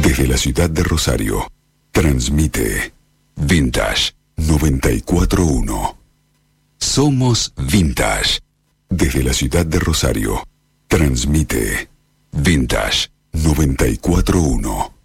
Desde la ciudad de Rosario, transmite Vintage 94.1. Somos Vintage. Desde la ciudad de Rosario, transmite Vintage 94.1.